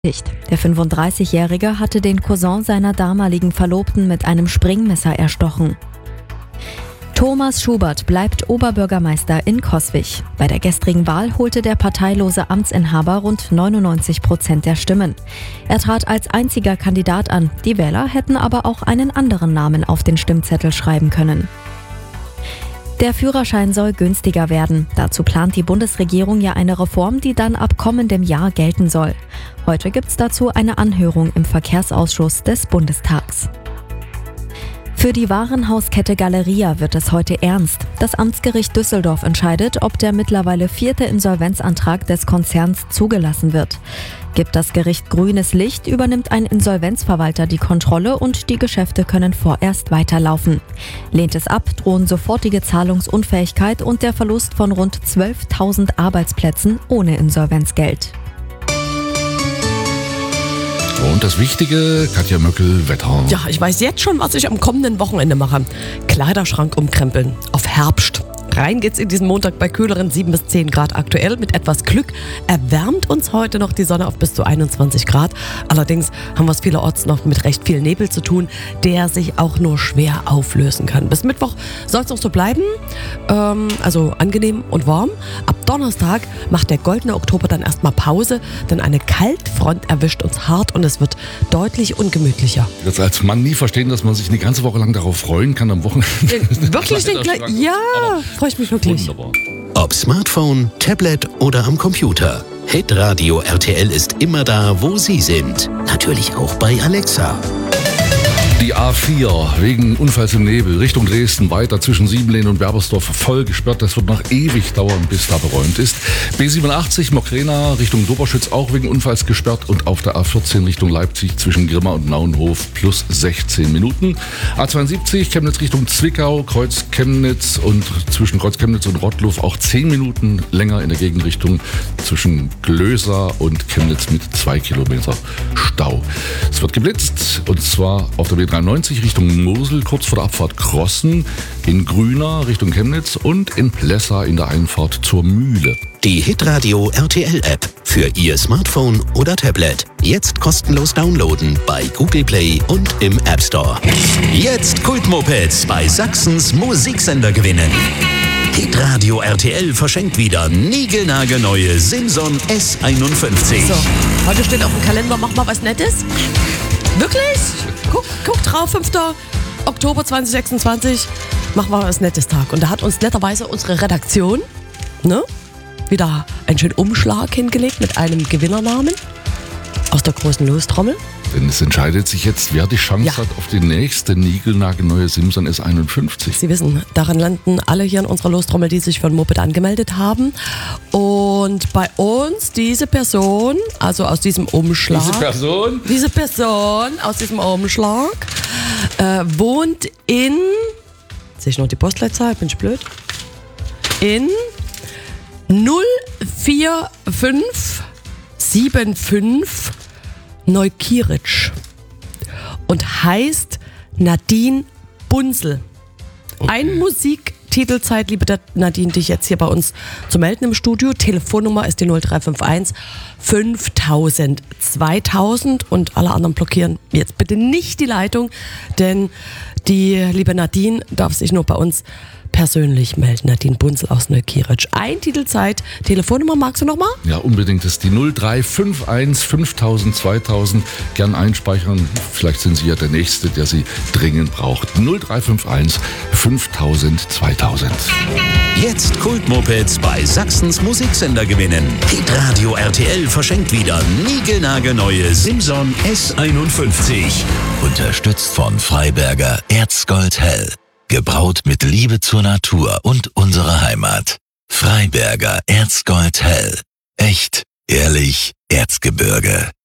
Der 35-Jährige hatte den Cousin seiner damaligen Verlobten mit einem Springmesser erstochen. Thomas Schubert bleibt Oberbürgermeister in Coswig. Bei der gestrigen Wahl holte der parteilose Amtsinhaber rund 99% der Stimmen. Er trat als einziger Kandidat an. Die Wähler hätten aber auch einen anderen Namen auf den Stimmzettel schreiben können. Der Führerschein soll günstiger werden. Dazu plant die Bundesregierung ja eine Reform, die dann ab kommendem Jahr gelten soll. Heute gibt's dazu eine Anhörung im Verkehrsausschuss des Bundestags. Für die Warenhauskette Galeria wird es heute ernst. Das Amtsgericht Düsseldorf entscheidet, ob der mittlerweile 4. Insolvenzantrag des Konzerns zugelassen wird. Gibt das Gericht grünes Licht, übernimmt ein Insolvenzverwalter die Kontrolle und die Geschäfte können vorerst weiterlaufen. Lehnt es ab, drohen sofortige Zahlungsunfähigkeit und der Verlust von rund 12.000 Arbeitsplätzen ohne Insolvenzgeld. Und das Wichtige, Katja Möckel, Wetter. Ja, ich weiß jetzt schon, was ich am kommenden Wochenende mache. Kleiderschrank umkrempeln. Auf Herbst. Rein geht's in diesen Montag bei kühleren 7 bis 10 Grad aktuell. Mit etwas Glück erwärmt uns heute noch die Sonne auf bis zu 21 Grad. Allerdings haben wir es vielerorts noch mit recht viel Nebel zu tun, der sich auch nur schwer auflösen kann. Bis Mittwoch soll es noch so bleiben, also angenehm und warm. Ab Donnerstag macht der goldene Oktober dann erstmal Pause, denn eine Kaltfront erwischt uns hart und es wird deutlich ungemütlicher. Jetzt als Mann nie verstehen, dass man sich eine ganze Woche lang darauf freuen kann am Wochenende. Wirklich? Ja, freue ich mich wirklich. Wunderbar. Ob Smartphone, Tablet oder am Computer. Hitradio RTL ist immer da, wo Sie sind. Natürlich auch bei Alexa. Die A4 wegen Unfalls im Nebel Richtung Dresden weiter zwischen Siebenlehn und Berbersdorf voll gesperrt. Das wird noch ewig dauern, bis da beräumt ist. B87 Mokrena Richtung Doberschütz auch wegen Unfalls gesperrt und auf der A14 Richtung Leipzig zwischen Grimma und Naunhof plus 16 Minuten. A72 Chemnitz Richtung Zwickau, Kreuz Chemnitz und zwischen Kreuz Chemnitz und Rottluff auch 10 Minuten länger in der Gegenrichtung zwischen Glöser und Chemnitz mit 2 Kilometer Stau. Es wird geblitzt und zwar auf der B93 Richtung Mosel, kurz vor der Abfahrt Krossen, in Grüna Richtung Chemnitz und in Plessa in der Einfahrt zur Mühle. Die Hitradio RTL App für Ihr Smartphone oder Tablet. Jetzt kostenlos downloaden bei Google Play und im App Store. Jetzt Kultmopeds bei Sachsens Musiksender gewinnen. Hitradio RTL verschenkt wieder niegelnagelneue Simson S51. So, heute steht auf dem Kalender, mach mal was Nettes. Wirklich? Guck drauf, 5. Oktober 2026, machen wir was Nettes Tag. Und da hat uns netterweise unsere Redaktion wieder einen schönen Umschlag hingelegt mit einem Gewinnernamen aus der großen Lostrommel. Denn es entscheidet sich jetzt, wer die Chance hat auf die nächste niegelnagelneue Simson S51. Sie wissen, daran landen alle hier in unserer Lostrommel, die sich für ein Moped angemeldet haben. Und bei uns diese Person, also aus diesem Umschlag. Diese Person aus diesem Umschlag wohnt in, sehe ich noch die Postleitzahl, bin ich blöd? In 04575 Neukirch und heißt Nadine Bunzel. Okay. Ein Musiktitelzeit, liebe Nadine, dich jetzt hier bei uns zu melden im Studio. Telefonnummer ist die 0351 5000 2000 und alle anderen blockieren jetzt bitte nicht die Leitung, denn die liebe Nadine darf sich nur bei uns persönlich melden. Nadine Bunzel aus Neukirch. Ein Titelzeit. Telefonnummer magst du nochmal? Ja, unbedingt. Das ist die 0351 5000 2000. Gern einspeichern. Vielleicht sind Sie ja der Nächste, der Sie dringend braucht. 0351 5000 2000. Jetzt Kultmopeds bei Sachsens Musiksender gewinnen. Hitradio RTL verschenkt wieder niegelnagelneue Simson S51. Unterstützt von Freiberger Erzgold Hell. Gebraut mit Liebe zur Natur und unserer Heimat. Freiberger Erzgold Hell. Echt, ehrlich, Erzgebirge.